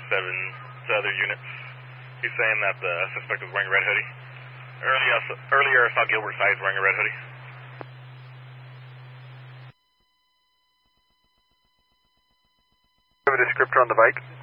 to other units. He's saying that the suspect was wearing a red hoodie. Earlier I saw Gilbert Sides wearing a red hoodie. Do you have a descriptor on the bike?